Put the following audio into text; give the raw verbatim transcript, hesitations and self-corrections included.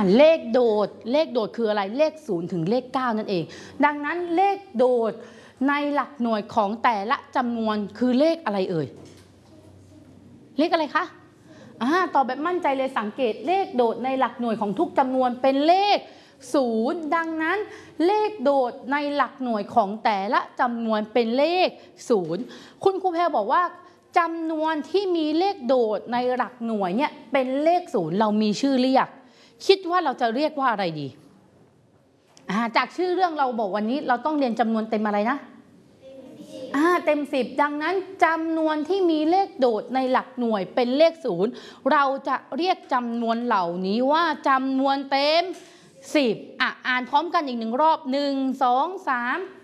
เลขโดดเลขโดดคืออะไรเลขศูนย์ถึงเลขเก้านั่นเองดังนั้นเลขโดดในหลักหน่วยของแต่ละจำนวนคือเลขอะไรเอ่ยเลขอะไรคะอ่าตอบแบบมั่นใจเลยสังเกตเลขโดดในหลักหน่วยของทุกจำนวนเป็นเลขศูนย์ดังนั้นเลขโดดในหลักหน่วยของแต่ละจำนวนเป็นเลขศูนย์คุณครูแพรบอกว่าจำนวนที่มีเลขโดดในหลักหน่วยเนี่ยเป็นเลขศูนย์เรามีชื่อเรียกคิดว่าเราจะเรียกว่าอะไรดีจากชื่อเรื่องเราบอกวันนี้เราต้องเรียนจำนวนเต็มอะไรนะอ่าเต็มสิบดังนั้นจำนวนที่มีเลขโดดในหลักหน่วยเป็นเลขศูนย์เราจะเรียกจำนวนเหล่านี้ว่าจำนวนเต็มสิบอ่ะอ่านพร้อมกันอีกหนึ่งรอบหนึ่งสองสาม